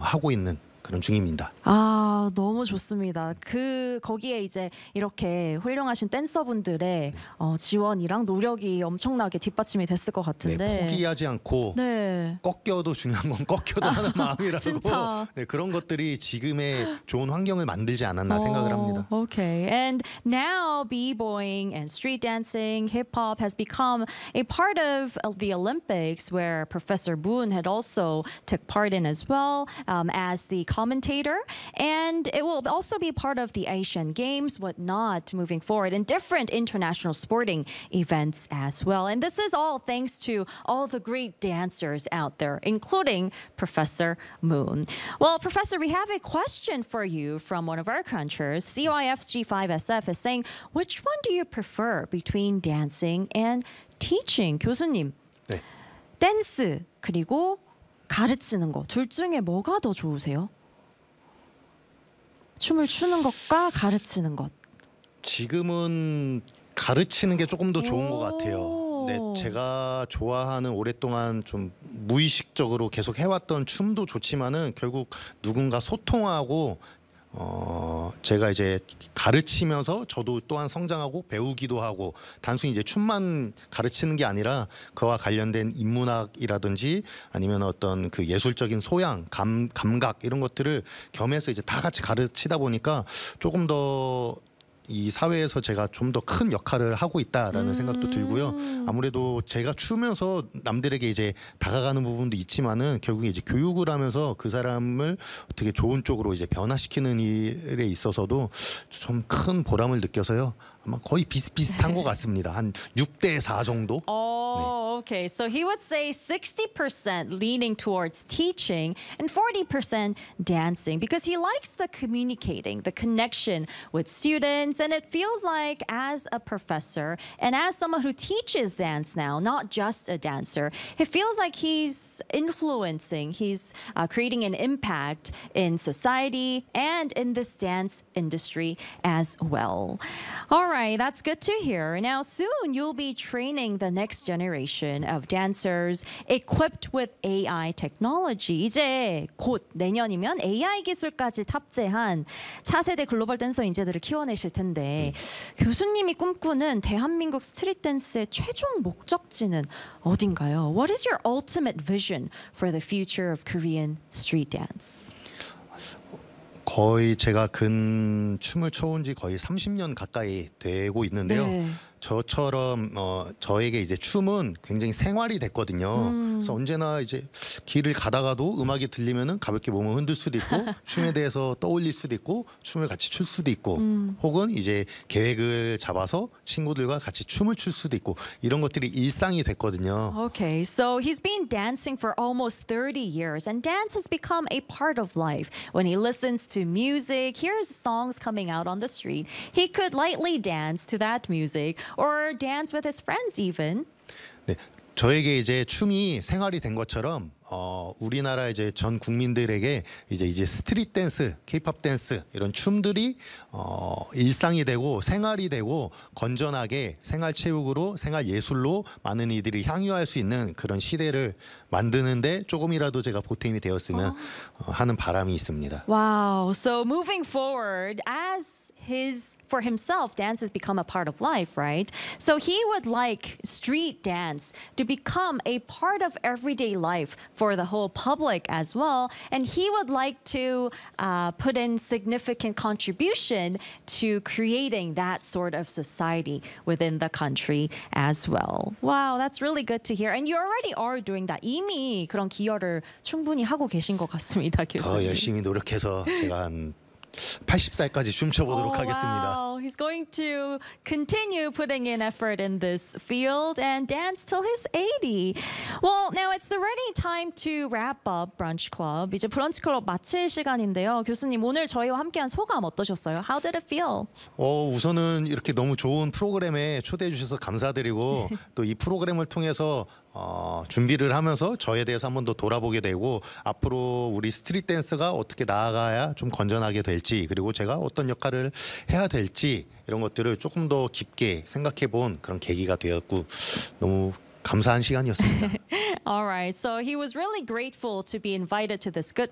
하고 있는 그런 중입니다. 아, 너무 좋습니다. 거기에 이제 이렇게 훌륭하신 댄서분들의 지원이랑 노력이 엄청나게 뒷받침이 됐을 것 같은데. 네, 포기하지 않고 네. 꺾여도 중요한 건 꺾여도 하는 마음이라고 진짜. 네, 그런 것들이 지금의 좋은 환경을 만들지 않았나 생각을 합니다. Okay. And now b-boying and street dancing, hip hop has become a part of the Olympics where Professor Moon had also took part in as well as the commentator. And it will also be part of the Asian Games, whatnot, moving forward in different international sporting events as well. And this is all thanks to all the great dancers out there, including Professor Moon. Well, Professor, we have a question for you from one of our crunchers. CYFG5SF is saying, which one do you prefer between dancing and teaching? 교수님, 네. 댄스 그리고 가르치는 거 둘 중에 뭐가 더 좋으세요? 춤을 추는 것과 가르치는 것. 지금은 가르치는 게 조금 더 좋은 것 같아요. 오. 네, 제가 좋아하는 오랫동안 좀 무의식적으로 계속 해왔던 춤도 좋지만은 결국 누군가 소통하고 제가 이제 가르치면서 저도 또한 성장하고 배우기도 하고 단순히 이제 춤만 가르치는 게 아니라 그와 관련된 인문학이라든지 아니면 어떤 그 예술적인 소양, 감각 이런 것들을 겸해서 이제 다 같이 가르치다 보니까 조금 더 이 사회에서 제가 좀 더 큰 역할을 하고 있다라는 생각도 들고요. 아무래도 제가 추면서 남들에게 이제 다가가는 부분도 있지만은 결국에 이제 교육을 하면서 그 사람을 어떻게 좋은 쪽으로 이제 변화시키는 일에 있어서도 좀 큰 보람을 느껴서요. 아마 거의 비슷비슷한 것 같습니다. 한 6대4 정도. Oh, okay. So he would say 60% leaning towards teaching and 40% dancing because he likes the communicating, the connection with students. And it feels like as a professor and as someone who teaches dance now, not just a dancer, it feels like he's influencing, he's creating an impact in society and in this dance industry as well. All right, that's good to hear. Now, soon you'll be training the next generation of dancers equipped with AI technology. 이제 곧 내년이면 AI 기술까지 탑재한 차세대 글로벌 댄서 인재들을 키워내실 텐데 교수님이 꿈꾸는 대한민국 스트릿 댄스의 최종 목적지는 어딘가요? What is your ultimate vision for the future of Korean street dance? 거의 제가 춤을 춰온 지 거의 30년 가까이 되고 있는데요. 네. 저처럼 저에게 이제 춤은 굉장히 생활이 됐거든요. 그래서 언제나 이제 길을 가다가도 음악이 들리면은 가볍게 몸을 흔들 수도 있고 춤에 대해서 떠올릴 수도 있고 춤을 같이 출 수도 있고 혹은 이제 계획을 잡아서 친구들과 같이 춤을 출 수도 있고 이런 것들이 일상이 됐거든요. Okay, so he's been dancing for almost 30 years and dance has become a part of life. When he listens to music, hears songs coming out on the street, he could lightly dance to that music or dance with his friends even. 네, 저에게 이제 춤이 생활이 된 것처럼 우리나라 이제 전 국민들에게 이제 스트릿 댄스, K-팝 댄스 이런 춤들이 일상이 되고 생활이 되고 건전하게 생활 체육으로 생활 예술로 많은 이들이 향유할 수 있는 그런 시대를 만드는데 조금이라도 제가 보탬이 되었으면 하는 바람이 있습니다. Wow, so moving forward for himself, dance has become a part of life, right? So he would like street dance to become a part of everyday life for the whole public as well. And he would like to put in significant contribution to creating that sort of society within the country as well. Wow, that's really good to hear. And you already are doing that. 이미 그런 기여를 충분히 하고 계신 것 같습니다, 더 교수님. 열심히 노력해서 제가 한 80살까지 춤춰보도록 하겠습니다. Wow. He's going to continue putting in effort in this field and dance till he's 80. Well, now it's already time to wrap up Brunch Club. 이제 브런치 클럽 마칠 시간인데요. 교수님, 오늘 저희와 함께한 소감 어떠셨어요? How did it feel? 우선은 이렇게 너무 좋은 프로그램에 초대해 주셔서 감사드리고 또 이 프로그램을 통해서 준비를 하면서 저에 대해서 한 번 더 돌아보게 되고 앞으로 우리 스트릿 댄스가 어떻게 나아가야 좀 건전하게 될지 그리고 제가 어떤 역할을 해야 될지 이런 것들을 조금 더 깊게 생각해 본 그런 계기가 되었고 너무 감사한 시간이었습니다. All right. So he was really grateful to be invited to this good